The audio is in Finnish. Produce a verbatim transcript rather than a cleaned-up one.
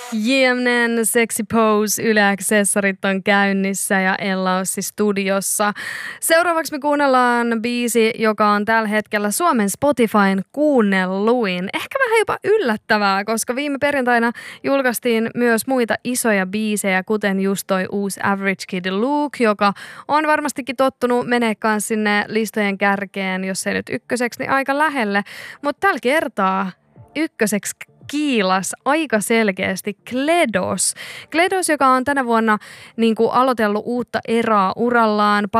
Jemnen Sexy Pose Yle Accessorit on käynnissä ja Ella Ossi studiossa. Seuraavaksi me kuunnellaan biisi, joka on tällä hetkellä Suomen Spotifyn kuunnelluin. Ehkä vähän jopa yllättävää, koska viime perjantaina julkaistiin myös muita isoja biisejä, kuten just toi uusi Average Kid Luke, joka on varmastikin tottunut menee kanssa sinne listojen kärkeen, jos ei nyt ykköseksi, niin aika lähelle. Mutta tällä kertaa ykköseksi kiilas aika selkeästi Kledos. Kledos, joka on tänä vuonna niin kuin aloitellut uutta eraa urallaan,